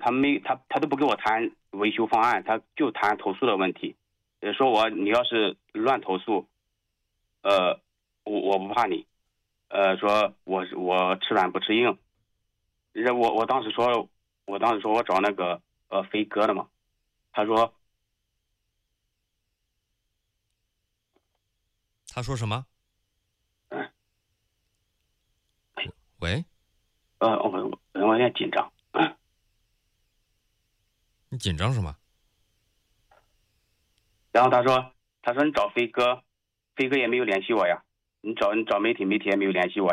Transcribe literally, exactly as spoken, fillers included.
他没他他都不给我谈维修方案，他就谈投诉的问题。呃，说我你要是乱投诉，呃，我我不怕你，呃，说我我吃软不吃硬。我我当时说，我当时说我找那个呃飞哥的嘛，他说他说什么？ 嗯， 喂， 呃我我我有点紧张，嗯， 你紧张什么？ 然后他说他说你找飞哥，飞哥也没有联系我呀，你找你找媒体，媒体也没有联系我呀。